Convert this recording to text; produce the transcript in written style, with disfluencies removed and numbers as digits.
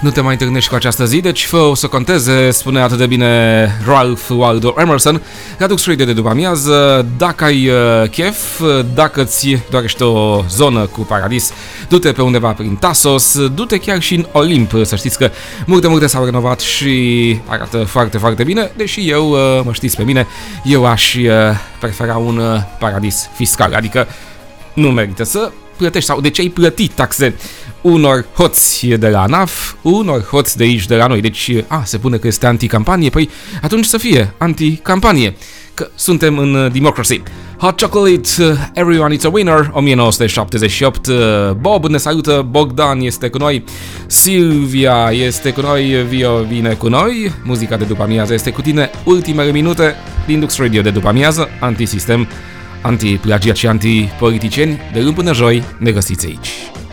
Nu te mai întâlnești cu această zi, deci fă o să conteze, spune atât de bine Ralph Waldo Emerson. La Dux Radio de după amiază, dacă ai chef, dacă ți dorești o zonă cu paradis, du-te pe undeva prin Tasos, du-te chiar și în Olimp, să știți că multe s-au renovat și arată foarte, foarte bine, deși eu, mă știți pe mine, eu aș prefera un paradis fiscal, adică nu merită să plătești sau de ce ai plătit taxe unor hoți de la ANAF, unor hoți de aici de la noi. Deci, se pune că este anticampanie, păi atunci să fie anticampanie, că suntem în democracy. Hot Chocolate, Everyone It's a Winner, 1978. Bob ne salută, Bogdan este cu noi, Silvia este cu noi, Vio vine cu noi, muzica de după amiază este cu tine, ultimele minute din Dux Radio de după amiază, antisistem, anti-plagiat și anti-politicieni, de luni până joi ne găsiți aici.